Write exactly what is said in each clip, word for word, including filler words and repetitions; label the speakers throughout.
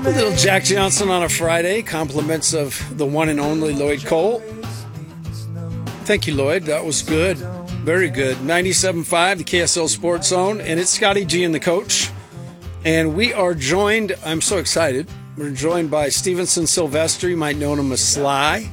Speaker 1: Little Jack Johnson on a Friday. Compliments of the one and only Lloyd Cole. Thank you, Lloyd. That was good. Very good. ninety-seven point five, the K S L Sports Zone. And it's Scotty G and the coach. And we are joined, I'm so excited, we're joined by Stevenson Sylvester. You might know him as Sly.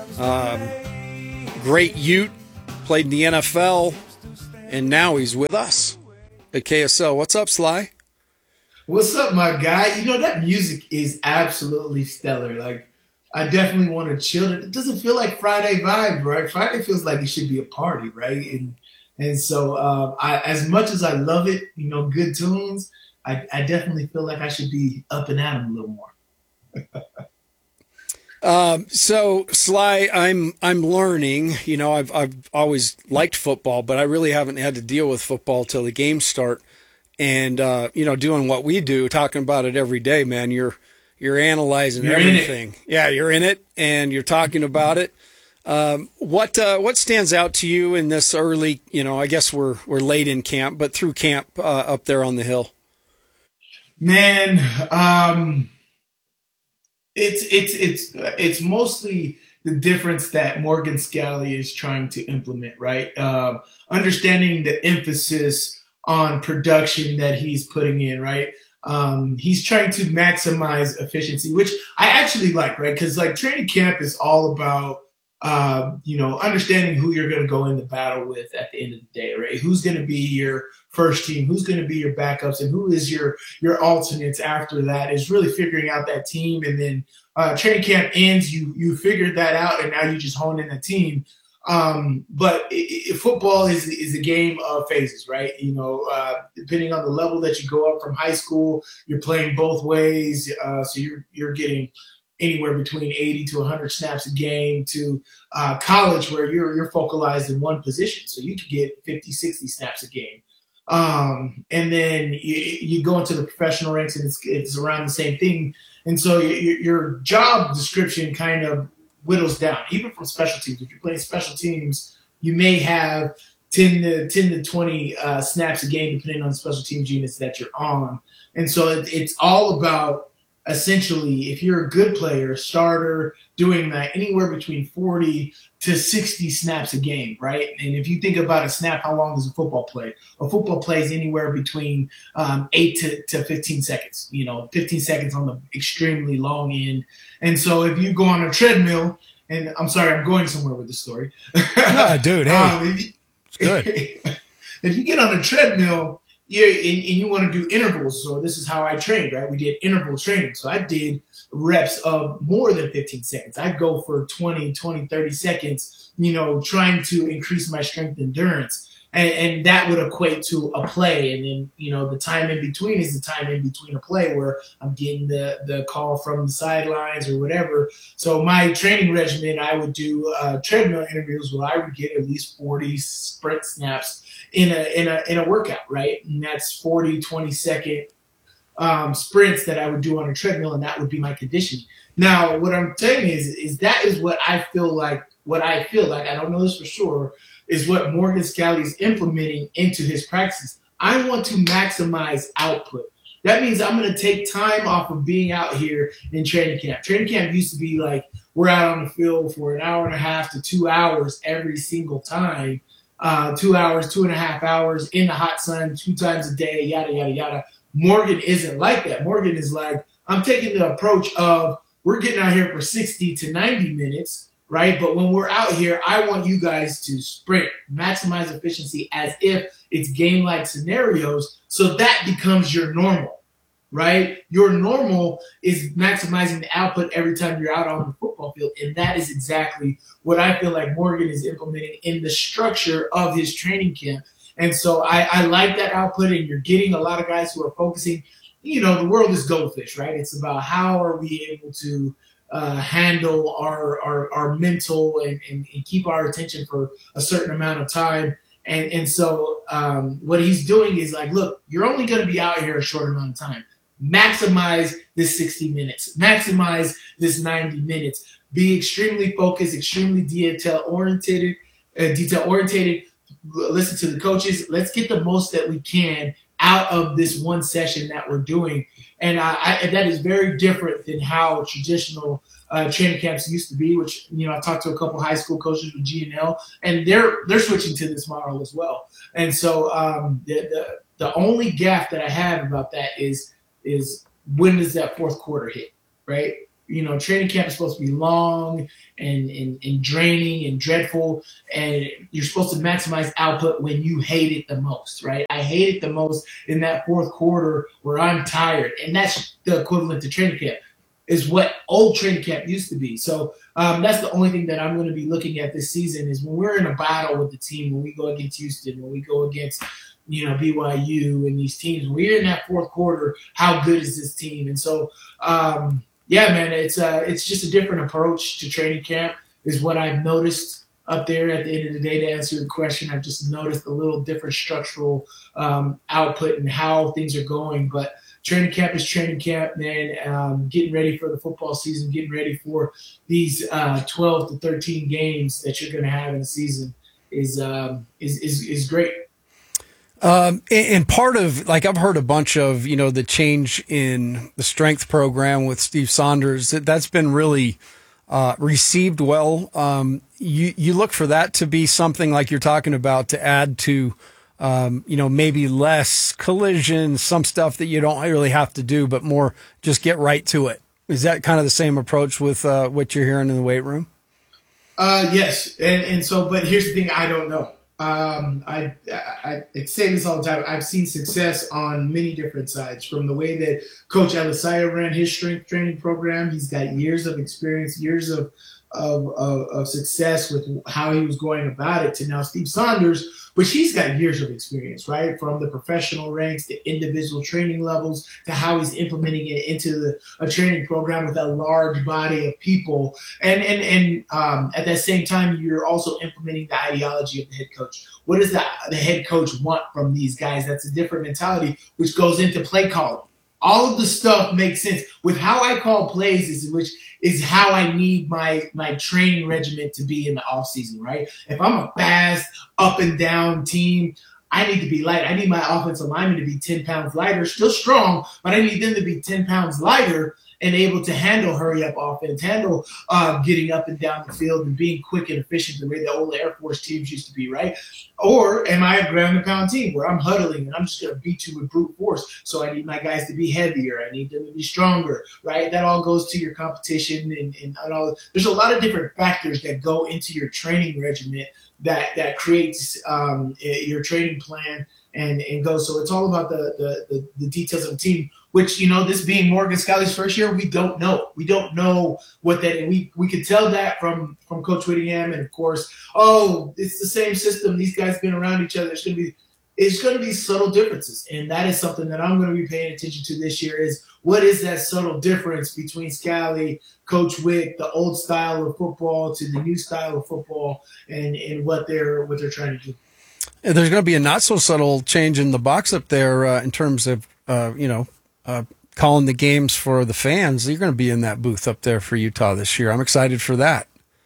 Speaker 1: Um, great Ute. Played in the N F L. And now he's with us at K S L. What's up, Sly?
Speaker 2: What's up, my guy? You know, that music is absolutely stellar. Like, I definitely want to chill. It doesn't feel like Friday vibe, right? Friday feels like it should be a party, right? And and so uh, I, as much as I love it, you know, good tunes, I, I definitely feel like I should be up and at 'em a little more.
Speaker 1: um, so, Sly, I'm I'm learning. You know, I've I've always liked football, but I really haven't had to deal with football till the games start. And, uh, you know, doing what we do, talking about it every day, man, you're you're analyzing
Speaker 2: you're
Speaker 1: everything. Yeah, you're in it, and you're talking about it. Um, what uh, what stands out to you in this early, you know, I guess we're we're late in camp, but through camp uh, up there on the hill?
Speaker 2: Man, um, it's, it's, it's, it's mostly the difference that Morgan Scalley is trying to implement, right? Uh, understanding the emphasis on production that he's putting in, right? Um, he's trying to maximize efficiency, which I actually like, right? Because like training camp is all about, uh, you know, understanding who you're going to go into battle with at the end of the day, right? Who's going to be your first team, who's going to be your backups, and who is your your alternates after that is really figuring out that team. And then uh, training camp ends, you you figured that out, and now you just hone in the team. Um, but it, it, football is is a game of phases, right? You know, uh, depending on the level that you go up from high school, you're playing both ways. Uh, so you're you're getting anywhere between eighty to one hundred snaps a game to uh, college, where you're you're focalized in one position, so you could get fifty, sixty snaps a game. Um, and then you, you go into the professional ranks, and it's it's around the same thing. And so your, your job description kind of whittles down, even from special teams. If you're playing special teams, you may have ten to twenty uh, snaps a game, depending on the special teams units that you're on. And so it, it's all about, essentially, if you're a good player, starter, doing that anywhere between forty to sixty snaps a game, right? And if you think about a snap, how long does a football play? A football plays anywhere between um, eight to, to fifteen seconds, you know, fifteen seconds on the extremely long end. And so if you go on a treadmill, and I'm sorry, I'm going somewhere with this story.
Speaker 1: No, dude, hey,
Speaker 2: um, if you,
Speaker 1: it's good.
Speaker 2: If you get on a treadmill, Yeah, and, and you want to do intervals. So this is how I trained, right? We did interval training. So I did reps of more than fifteen seconds. I'd go for twenty, twenty, thirty seconds, you know, trying to increase my strength endurance. And, and that would equate to a play. And then, you know, the time in between is the time in between a play where I'm getting the, the call from the sidelines or whatever. So my training regimen, I would do uh, treadmill interviews where I would get at least forty sprint snaps in a in a in a workout, right? And that's forty, twenty second um, sprints that I would do on a treadmill, and that would be my conditioning. Now, what I'm telling you is, is that is what I feel like, what I feel like, I don't know this for sure, is what Morgan Scalley is implementing into his practices. I want to maximize output. That means I'm going to take time off of being out here in training camp. Training camp used to be like, we're out on the field for an hour and a half to two hours every single time. Uh, two hours, two and a half hours in the hot sun, two times a day, yada, yada, yada. Morgan isn't like that. Morgan is like, I'm taking the approach of we're getting out here for sixty to ninety minutes, right? But when we're out here, I want you guys to sprint, maximize efficiency as if it's game-like scenarios, so that becomes your normal, right? Your normal is maximizing the output every time you're out on the football field, and that is exactly what I feel like Morgan is implementing in the structure of his training camp. And so I, I like that output, and you're getting a lot of guys who are focusing. You know, the world is goldfish, right? It's about how are we able to uh, handle our, our, our mental and, and, and keep our attention for a certain amount of time. And, and so um, what he's doing is like, look, you're only going to be out here a short amount of time. Maximize this sixty minutes. Maximize this ninety minutes. Be extremely focused, extremely detail-oriented, uh, detail-oriented. Listen to the coaches. Let's get the most that we can out of this one session that we're doing. And I, I, and that is very different than how traditional uh, training camps used to be, which, you know, I talked to a couple high school coaches with G N L, and they're they're switching to this model as well. And so um, the, the the only gap that I have about that is is when does that fourth quarter hit, right? You know, training camp is supposed to be long and, and, and draining and dreadful, and you're supposed to maximize output when you hate it the most, right? I hate it the most in that fourth quarter where I'm tired, and that's the equivalent to training camp, is what old training camp used to be. So um, that's the only thing that I'm going to be looking at this season is when we're in a battle with the team, when we go against Houston, when we go against, you know, B Y U and these teams, when we're in that fourth quarter, how good is this team? And so, um, yeah, man, it's uh, it's just a different approach to training camp is what I've noticed up there at the end of the day. To answer your question, I've just noticed a little different structural um, output and how things are going. But training camp is training camp, man. Um, getting ready for the football season, getting ready for these uh, twelve to thirteen games that you're going to have in the season is um, is, is is great.
Speaker 1: Um, and, and part of, like, I've heard a bunch of, you know, the change in the strength program with Steve Saunders, that, that's been really uh, received well. Um, you, you look for that to be something like you're talking about to add to, um, you know, maybe less collision, some stuff that you don't really have to do, but more just get right to it. Is that kind of the same approach with uh, what you're hearing in the weight room?
Speaker 2: Uh, yes. And, and so, but here's the thing, I don't know. Um, I, I, I say this all the time. I've seen success on many different sides, from the way that Coach Elisaya ran his strength training program. He's got years of experience, years of, of, of, of success with how he was going about it, to now Steve Saunders, which he's got years of experience, right? From the professional ranks to individual training levels to how he's implementing it into the, a training program with a large body of people. And, and, and um, at that same time, you're also implementing the ideology of the head coach. What does the, the head coach want from these guys? That's a different mentality, which goes into play calling. All of the stuff makes sense with how I call plays, is which is how I need my my training regimen to be in the off season, right? If I'm a fast up and down team, I need to be light. I need my offensive linemen to be ten pounds lighter, still strong, but I need them to be ten pounds lighter and able to handle hurry up offense, handle uh, getting up and down the field and being quick and efficient the way the old Air Force teams used to be, right? Or am I a ground and pound team where I'm huddling and I'm just going to beat you with brute force? So I need my guys to be heavier. I need them to be stronger, right? That all goes to your competition and, and, and all. There's a lot of different factors that go into your training regimen that that creates um, your training plan and, and goes. So it's all about the, the, the, the details of the team, which, you know, this being Morgan Scalley's first year, we don't know. We don't know what that, and we, we could tell that from, from Coach Whittingham. And of course, oh, it's the same system. These guys been around each other. It's going to be, it's going to be subtle differences. And that is something that I'm going to be paying attention to this year is what is that subtle difference between Scalley, Coach Wick, the old style of football to the new style of football, and, and what they're, what they're trying to do.
Speaker 1: And there's going to be a not so subtle change in the box up there uh, in terms of, uh, you know, uh, calling the games for the fans. You're going to be in that booth up there for Utah this year. I'm excited for that.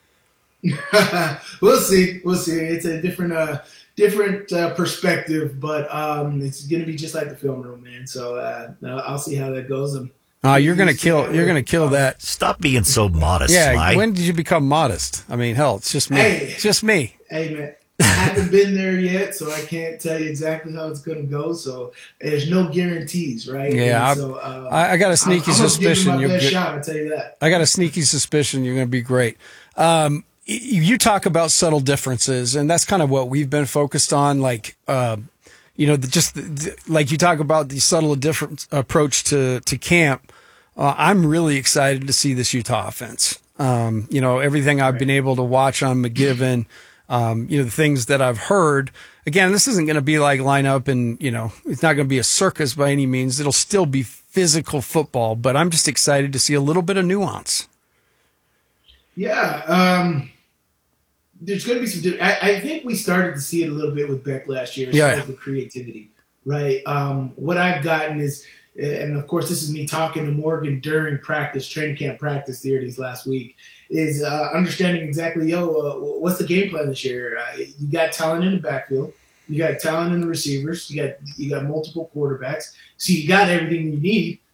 Speaker 2: We'll see. We'll see. It's a different, uh, different uh, perspective, but um, it's going to be just like the film room, man. So uh, I'll see how that goes. And
Speaker 1: uh, you're going to kill. You're going to kill that.
Speaker 3: Stop being so modest.
Speaker 1: Yeah.
Speaker 3: Sly.
Speaker 1: When did you become modest? I mean, hell, it's just me.
Speaker 2: Hey.
Speaker 1: It's just me.
Speaker 2: Hey, man. I haven't been there yet, so I can't tell you exactly how it's going to go. So there's no guarantees, right?
Speaker 1: Yeah,
Speaker 2: and so, uh,
Speaker 1: I, I got a sneaky
Speaker 2: I'm, I'm
Speaker 1: suspicion
Speaker 2: my
Speaker 1: you'll
Speaker 2: best
Speaker 1: get.
Speaker 2: shot, I'll tell you that.
Speaker 1: I got a sneaky suspicion you're going to be great. Um, y- you talk about subtle differences, and that's kind of what we've been focused on. Like, uh, you know, the, just the, the, like you talk about the subtle different approach to to camp. Uh, I'm really excited to see this Utah offense. Um, you know, everything I've
Speaker 2: right.
Speaker 1: been able to watch on McGiven. Um, you know, the things that I've heard. Again, this isn't going to be like line up and, you know, it's not going to be a circus by any means. It'll still be physical football, but I'm just excited to see a little bit of nuance.
Speaker 2: Yeah. Um, there's going to be some, I, I think we started to see it a little bit with Beck last year as
Speaker 1: Yeah.
Speaker 2: far as the creativity, right? Um, what I've gotten is, and of course, this is me talking to Morgan during practice, training camp practice there these last week, is uh, understanding exactly, yo, uh, what's the game plan this year? Uh, you got talent in the backfield. You got talent in the receivers. You got you got multiple quarterbacks. So you got everything you need.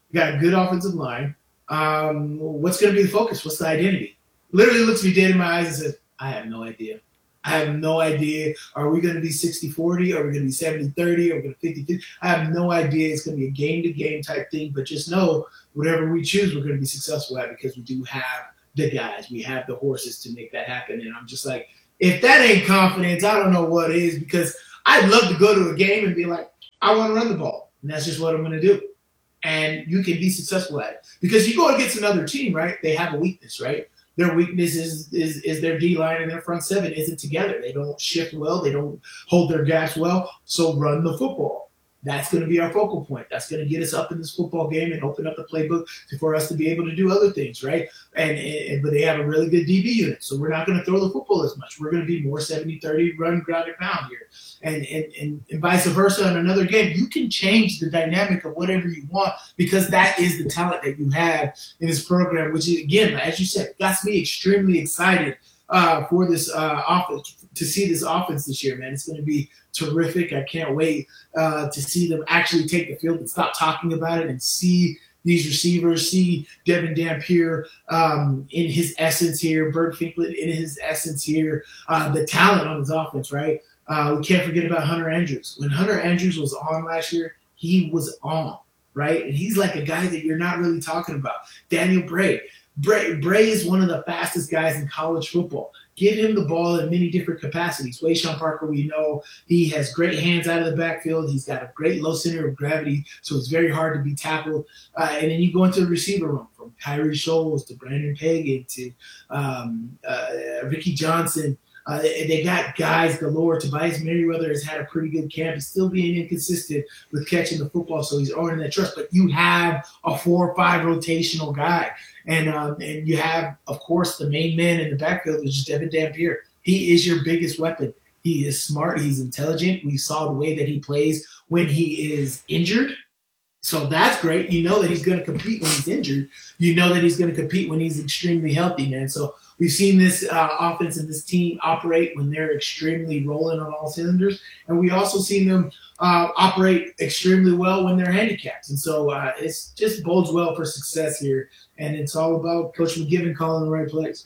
Speaker 2: We got a good offensive line. Um, what's going to be the focus? What's the identity? Literally looks me dead in my eyes and says, I have no idea. I have no idea. Are we going to be sixty forty? Are we going to be seventy thirty? Are we going to fifty fifty? I have no idea. It's going to be a game-to-game type thing. But just know, whatever we choose, we're going to be successful at because we do have the guys. We have the horses to make that happen. And I'm just like, if that ain't confidence, I don't know what is, because I'd love to go to a game and be like, I want to run the ball. And that's just what I'm going to do. And you can be successful at it. Because you go against another team, right? They have a weakness, right? Their weakness is, is, is their D-line and their front seven isn't together. They don't shift well. They don't hold their gaps well. So run the football. That's going to be our focal point. That's going to get us up in this football game and open up the playbook for us to be able to do other things, right? And, and but they have a really good D B unit, so we're not going to throw the football as much. We're going to be more seventy thirty run, ground, and pound here. And, and, and, and vice versa in another game. You can change the dynamic of whatever you want because that is the talent that you have in this program, which, is, again, as you said, got me extremely excited uh, for this uh, offense, to see this offense this year, man. It's going to be terrific. I can't wait uh, to see them actually take the field and stop talking about it and see these receivers, see Devin Dampier um, in his essence here, Bert Finkley in his essence here, uh, the talent on his offense, right? Uh, we can't forget about Hunter Andrews. When Hunter Andrews was on last year, he was on, right? And he's like a guy that you're not really talking about. Daniel Bray. Bray, Bray is one of the fastest guys in college football. Give him the ball in many different capacities. Wayshawn Parker, we know he has great hands out of the backfield. He's got a great low center of gravity, so it's very hard to be tackled. Uh, and then you go into the receiver room, from Kyrie Scholes to Brandon Pagan to um, uh, Ricky Johnson. Uh, they, they got guys galore. Tobias Merriweather has had a pretty good camp. He's still being inconsistent with catching the football, so he's earning that trust. But you have a four or five rotational guy. And um, and you have, of course, the main man in the backfield, which is Devin Dampier. He is your biggest weapon. He is smart. He's intelligent. We saw the way that he plays when he is injured. So that's great. You know that he's going to compete when he's injured. You know that he's going to compete when he's extremely healthy, man. So we've seen this uh, offense and this team operate when they're extremely rolling on all cylinders. And we also seen them uh, operate extremely well when they're handicapped. And so uh, it's just bodes well for success here. And it's all about Coach McGivern calling the right plays.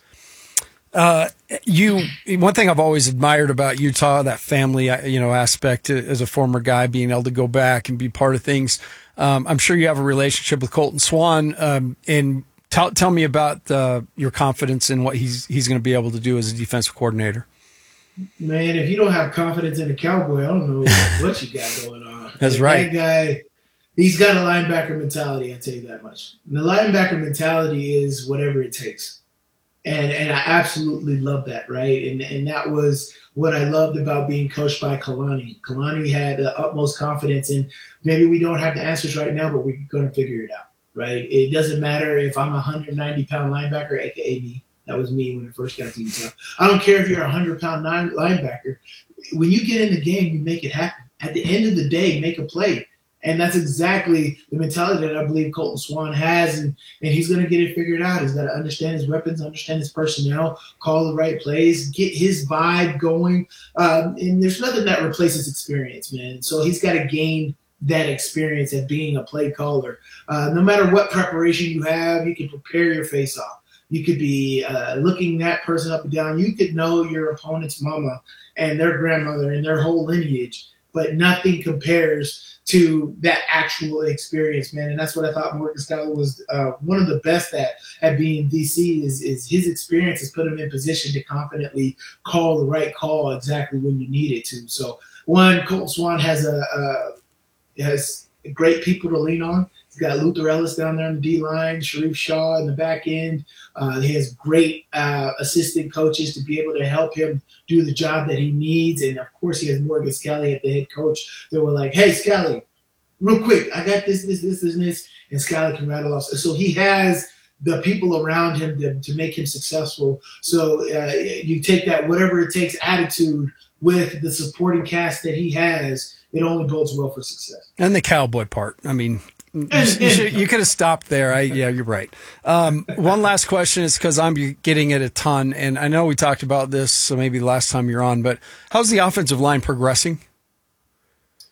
Speaker 1: Uh, you, one thing I've always admired about Utah, that family, you know, aspect as a former guy, being able to go back and be part of things. Um, I'm sure you have a relationship with Colton Swan, um, and tell, tell me about, uh, your confidence in what he's, he's going to be able to do as a defensive coordinator.
Speaker 2: Man, if you don't have confidence in a Cowboy, I don't know what you got going on.
Speaker 1: That's
Speaker 2: like,
Speaker 1: right.
Speaker 2: That guy, he's got a linebacker mentality, I tell you that much. And the linebacker mentality is whatever it takes. And and I absolutely love that, right? And and that was what I loved about being coached by Kalani. Kalani had the utmost confidence in, maybe we don't have the answers right now, but we're going to figure it out, right? It doesn't matter if I'm a one hundred ninety pound linebacker, a k a me. That was me when I first got to Utah. I don't care if you're a one hundred pound linebacker. When you get in the game, you make it happen. At the end of the day, make a play. And that's exactly the mentality that I believe Colton Swan has, and, and he's going to get it figured out. He's got to understand his weapons, understand his personnel, call the right plays, get his vibe going. Um, and there's nothing that replaces experience, man. So he's got to gain that experience at being a play caller. Uh, no matter what preparation you have, you can prepare your face off. You could be uh, looking that person up and down. You could know your opponent's mama and their grandmother and their whole lineage, but nothing compares to that actual experience, man. And that's what I thought Morgan Scalley was uh, one of the best at, at being D C is, is his experience has put him in position to confidently call the right call exactly when you need it to. So one, Colton Swan has a, a has great people to lean on. He's got Luther Ellis down there on the D-line, Sharif Shaw in the back end. Uh, he has great uh, assistant coaches to be able to help him do the job that he needs. And, of course, he has Morgan Scalley at the head coach. They were like, hey, Scalley, real quick, I got this, this, this, this, and this. And Scalley can rattle off. So he has the people around him to, to make him successful. So uh, you take that whatever it takes attitude with the supporting cast that he has, it only bodes well for success.
Speaker 1: And the cowboy part. I mean, you, you, should, you could have stopped there. I, yeah, you're right. Um, one last question is because I'm getting it a ton, and I know we talked about this so maybe the last time you're on, but how's the offensive line progressing?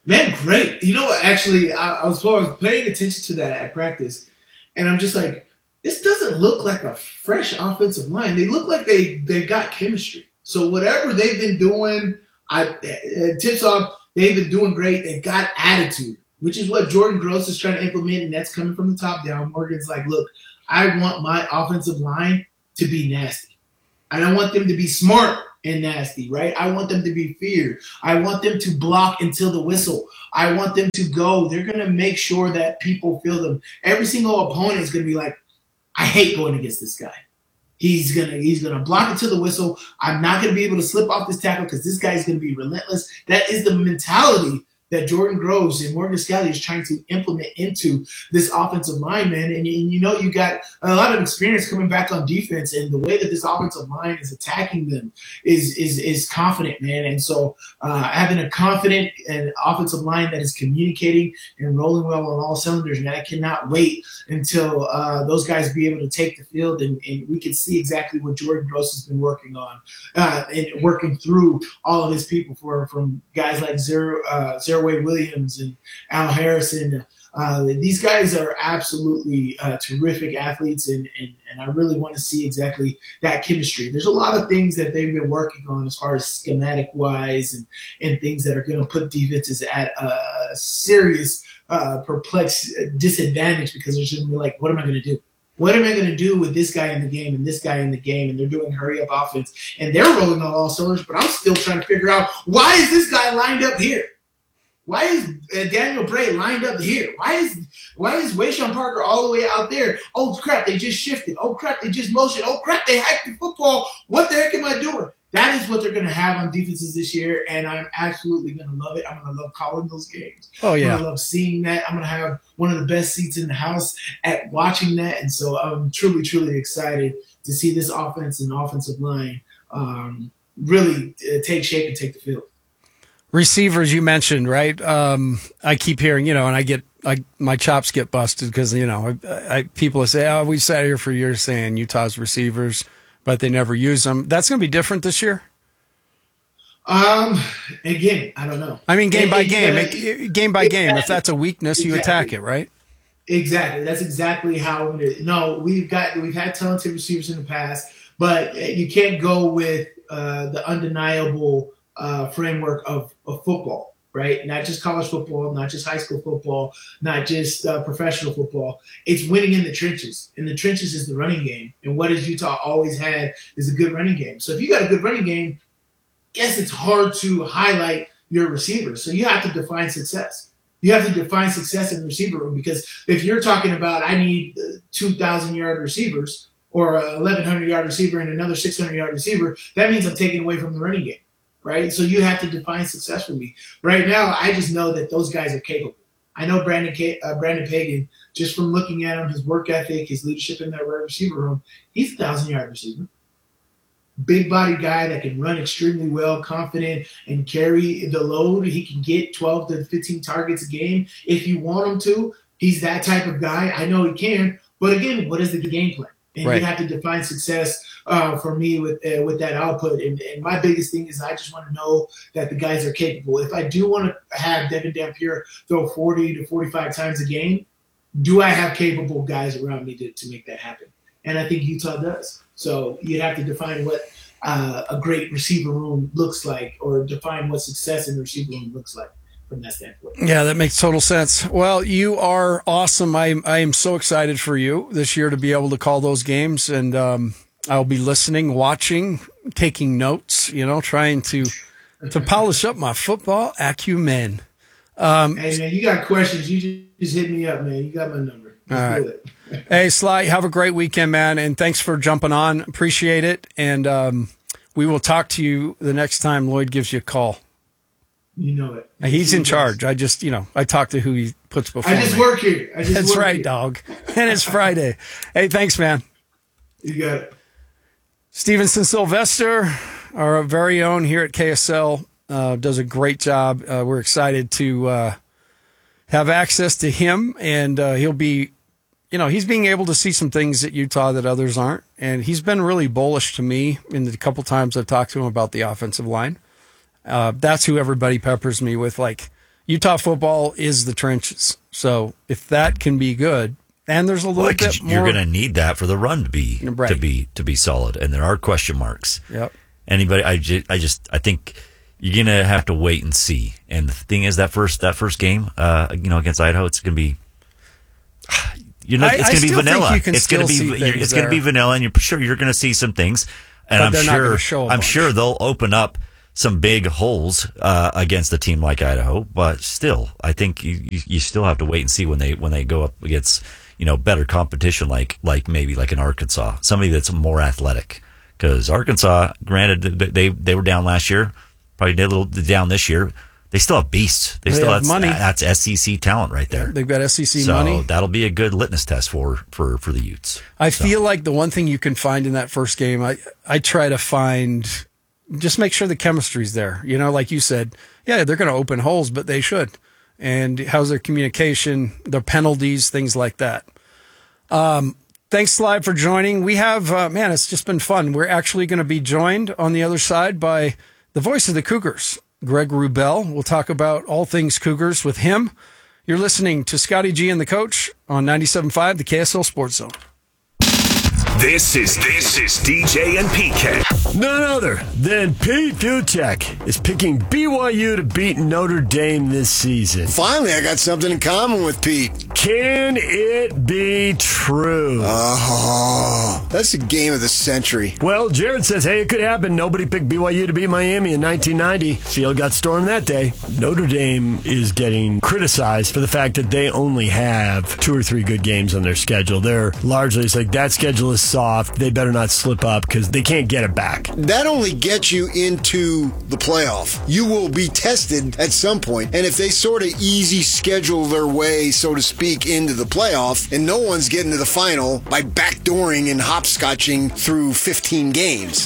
Speaker 2: Man, great. You know what? Actually, I, I was I was paying attention to that at practice, and I'm just like, this doesn't look like a fresh offensive line. They look like they they got chemistry. So whatever they've been doing, I it tips off. They've been doing great. They got attitude, which is what Jordan Gross is trying to implement, and that's coming from the top down. Morgan's like, look, I want my offensive line to be nasty. I don't want them to be smart and nasty, right? I want them to be feared. I want them to block until the whistle. I want them to go. They're going to make sure that people feel them. Every single opponent is going to be like, I hate going against this guy. He's gonna he's gonna block until the whistle. I'm not gonna be able to slip off this tackle because this guy's gonna be relentless. That is the mentality that Jordan Groves and Morgan Scalley is trying to implement into this offensive line, man. And, and you know, you got a lot of experience coming back on defense, and the way that this offensive line is attacking them is is is confident, man. And so uh, having a confident and offensive line that is communicating and rolling well on all cylinders, man, I cannot wait until uh, those guys be able to take the field and, and we can see exactly what Jordan Gross has been working on uh, and working through all of his people for from guys like Zero uh, Zero Wade Williams and Al Harrison. Uh, these guys are absolutely uh, terrific athletes, and, and, and I really want to see exactly that chemistry. There's a lot of things that they've been working on as far as schematic-wise and, and things that are going to put defenses at a serious uh, perplexed disadvantage because they're just going to be like, what am I going to do? What am I going to do with this guy in the game and this guy in the game? And they're doing hurry-up offense, and they're rolling on all cylinders, but I'm still trying to figure out, why is this guy lined up here? Why is uh, Daniel Bray lined up here? Why is why is Wayshawn Parker all the way out there? Oh, crap, they just shifted. Oh, crap, they just motioned. Oh, crap, they hacked the football. What the heck am I doing? That is what they're going to have on defenses this year, and I'm absolutely going to love it. I'm going to love calling those games.
Speaker 1: Oh, yeah.
Speaker 2: I'm going to love seeing that. I'm going to have one of the best seats in the house at watching that, and so I'm truly, truly excited to see this offense and offensive line um, really uh, take shape and take the field.
Speaker 1: Receivers, you mentioned, right? Um, I keep hearing, you know, and I get, I, my chops get busted because, you know, I, I, people say, oh, we sat here for years saying Utah's receivers, but they never use them. That's going to be different this year?
Speaker 2: Um, again, I don't know.
Speaker 1: I mean, game
Speaker 2: it,
Speaker 1: by
Speaker 2: it,
Speaker 1: game,
Speaker 2: it,
Speaker 1: it, game by
Speaker 2: exactly.
Speaker 1: game. If that's a weakness, you
Speaker 2: exactly.
Speaker 1: attack it, right?
Speaker 2: Exactly. That's exactly how it is. No, we've got, we've had talented receivers in the past, but you can't go with uh, the undeniable Uh, framework of, of football, right? Not just college football, not just high school football, not just uh, professional football. It's winning in the trenches. And the trenches is the running game. And what has Utah always had is a good running game. So if you got a good running game, yes, it's hard to highlight your receivers. So you have to define success. You have to define success in the receiver room, because if you're talking about, I need two thousand yard receivers or an eleven hundred yard receiver and another six hundred yard receiver, that means I'm taking away from the running game. Right? So you have to define success for me. Right now, I just know that those guys are capable. I know Brandon K- uh, Brandon Pagan, just from looking at him, his work ethic, his leadership in that receiver room, he's a thousand-yard receiver. Big body guy that can run extremely well, confident, and carry the load. He can get twelve to fifteen targets a game if you want him to. He's that type of guy. I know he can. But again, what is the game plan? And right. You have to define success uh, for me with uh, with that output. And, and my biggest thing is I just want to know that the guys are capable. If I do want to have Devin Dampier throw forty to forty-five times a game, do I have capable guys around me to, to make that happen? And I think Utah does. So you'd have to define what uh, a great receiver room looks like, or define what success in the receiver room looks like. From that standpoint.
Speaker 1: Yeah, that makes total sense. Well, you are awesome. I I am so excited for you this year to be able to call those games, and um, I'll be listening, watching, taking notes. You know, trying to to polish up my football acumen. Um,
Speaker 2: hey man, you got questions? You just hit me up, man. You got my number. Let's
Speaker 1: all right. Hey, Sly, have a great weekend, man, and thanks for jumping on. Appreciate it, and um, we will talk to you the next time Lloyd gives you a call.
Speaker 2: You know it.
Speaker 1: He's in charge. I just, you know, I talk to who he puts before me.
Speaker 2: I just me. work here. I just
Speaker 1: That's
Speaker 2: work
Speaker 1: right,
Speaker 2: here.
Speaker 1: dog. And it's Friday. Hey, thanks, man.
Speaker 2: You got it.
Speaker 1: Stevenson Sylvester, our very own here at K S L, uh, does a great job. Uh, we're excited to uh, have access to him, and uh, he'll be, you know, he's being able to see some things at Utah that others aren't. And he's been really bullish to me in the couple times I've talked to him about the offensive line. Uh, that's who everybody peppers me with, like, Utah football is the trenches. So if that can be good, and there's a little
Speaker 3: well,
Speaker 1: bit more,
Speaker 3: you're going to need that for the run to be
Speaker 1: right.
Speaker 3: to be to be solid, and there are question marks.
Speaker 1: Yep.
Speaker 3: Anybody, I just, I just, I think you're going to have to wait and see. And the thing is, that first that first game, uh, you know, against Idaho, it's going to be. You know, it's going to be vanilla. It's going to be it's going to be vanilla, and you're sure you're going to see some things. And
Speaker 1: but
Speaker 3: I'm
Speaker 1: they're
Speaker 3: sure
Speaker 1: not gonna show a
Speaker 3: I'm
Speaker 1: bunch.
Speaker 3: sure they'll open up some big holes uh, against a team like Idaho. But still, I think you, you you still have to wait and see when they when they go up against you know better competition like like maybe like an Arkansas, somebody that's more athletic. Because Arkansas, granted, they they were down last year, probably did a little down this year. They still have beasts. They,
Speaker 1: they
Speaker 3: still
Speaker 1: have
Speaker 3: have
Speaker 1: money.
Speaker 3: That's S E C talent right there.
Speaker 1: They've got S E C
Speaker 3: so
Speaker 1: money.
Speaker 3: That'll be a good litmus test for for, for the Utes.
Speaker 1: I
Speaker 3: so.
Speaker 1: feel like the one thing you can find in that first game, I I try to find, just make sure the chemistry's there. You know, like you said, yeah, they're going to open holes, but they should. And how's their communication, their penalties, things like that. Um, thanks, Sly, for joining. We have, uh, man, it's just been fun. We're actually going to be joined on the other side by the voice of the Cougars, Greg Wrubell. We'll talk about all things Cougars with him. You're listening to Scotty G and the Coach on ninety-seven point five, the K S L Sports Zone.
Speaker 4: This is this is D J and P K.
Speaker 5: None other than Pete Fiutak is picking B Y U to beat Notre Dame this season.
Speaker 6: Finally, I got something in common with Pete.
Speaker 5: Can it be true?
Speaker 6: Oh, that's the game of the century.
Speaker 5: Well, Jared says, hey, it could happen. Nobody picked B Y U to beat Miami in nineteen ninety. Field got stormed that day. Notre Dame is getting criticized for the fact that they only have two or three good games on their schedule. They're largely, it's like, that schedule is soft. They better not slip up because they can't get it back.
Speaker 6: That only gets you into the playoff. You will be tested at some point, and if they sort of easy schedule their way, so to speak, into the playoff, and no one's getting to the final by backdooring and hopscotching through fifteen games.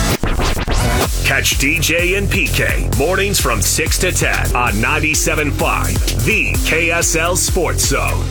Speaker 4: Catch D J and P K mornings from six to ten on ninety-seven point five, the K S L Sports Zone.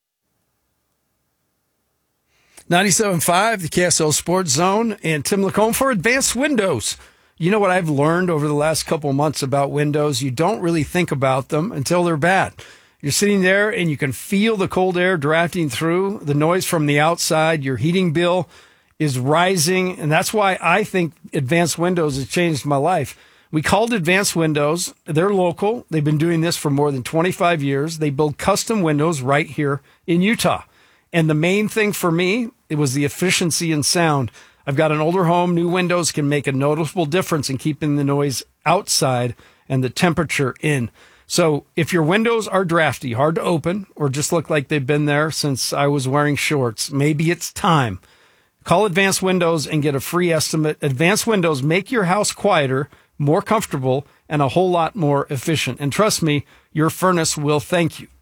Speaker 1: ninety-seven point five, the K S L Sports Zone, and Tim Lacombe for Advanced Windows. You know what I've learned over the last couple of months about windows? You don't really think about them until they're bad. You're sitting there and you can feel the cold air drafting through, the noise from the outside, your heating bill is rising, and that's why I think Advanced Windows has changed my life. We called Advanced Windows. They're local. They've been doing this for more than twenty-five years. They build custom windows right here in Utah. And the main thing for me, it was the efficiency and sound. I've got an older home. New windows can make a noticeable difference in keeping the noise outside and the temperature in. So if your windows are drafty, hard to open, or just look like they've been there since I was wearing shorts, maybe it's time. Call Advanced Windows and get a free estimate. Advanced Windows make your house quieter, more comfortable, and a whole lot more efficient. And trust me, your furnace will thank you.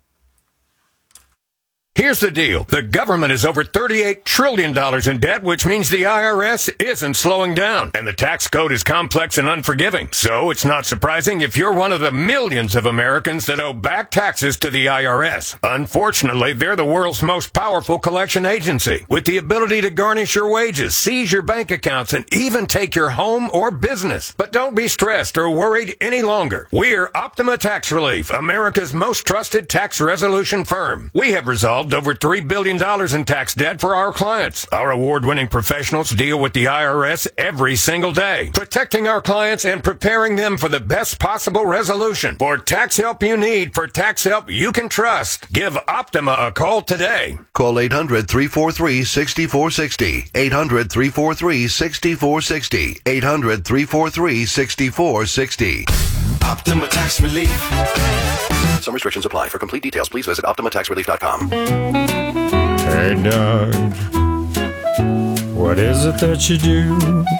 Speaker 7: Here's the deal. The government is over thirty-eight trillion dollars in debt, which means the I R S isn't slowing down. And the tax code is complex and unforgiving. So it's not surprising if you're one of the millions of Americans that owe back taxes to the I R S. Unfortunately, they're the world's most powerful collection agency, with the ability to garnish your wages, seize your bank accounts, and even take your home or business. But don't be stressed or worried any longer. We're Optima Tax Relief, America's most trusted tax resolution firm. We have resolved over three billion dollars in tax debt for our clients. Our award-winning professionals deal with the I R S every single day, protecting our clients and preparing them for the best possible resolution. For tax help you need, for tax help you can trust, give Optima a call today.
Speaker 8: Call eight hundred, three four three, six four six zero. eight hundred, three four three, six four six zero. eight hundred, three four three, six four six zero.
Speaker 4: Optima Tax Relief.
Speaker 8: Some restrictions apply. For complete details, please visit optima tax relief dot com.
Speaker 5: Hey, Doug, what is it that you do?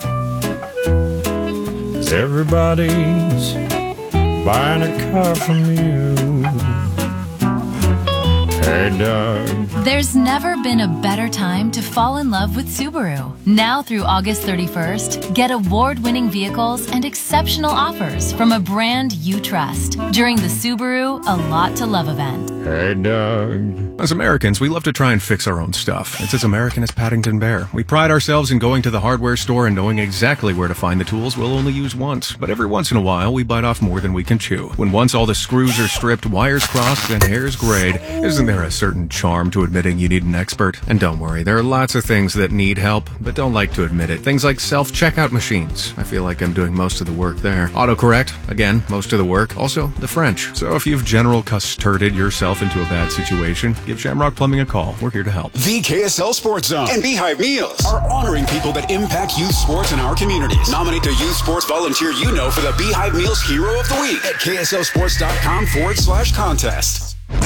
Speaker 5: 'Cause everybody's buying a car from you. Hey, Doug,
Speaker 9: There's never been a better time to fall in love with Subaru. Now through August thirty-first, get award-winning vehicles and exceptional offers from a brand you trust during the Subaru A Lot to Love event.
Speaker 7: Hey, Doug.
Speaker 10: As Americans, we love to try and fix our own stuff. It's as American as Paddington Bear. We pride ourselves in going to the hardware store and knowing exactly where to find the tools we'll only use once. But every once in a while, we bite off more than we can chew. When once all the screws are stripped, wires crossed, and hairs grayed, isn't there a certain charm to admitting you need an expert? And don't worry, there are lots of things that need help, but don't like to admit it. Things like self-checkout machines. I feel like I'm doing most of the work there. Autocorrect, again, most of the work. Also, the French. So if you've general custarded yourself into a bad situation, give Shamrock Plumbing a call. We're here to help.
Speaker 11: The K S L Sports Zone and Beehive Meals are honoring people that impact youth sports in our communities. Nominate the youth sports volunteer you know for the Beehive Meals Hero of the Week at K S L sports dot com forward slash contest.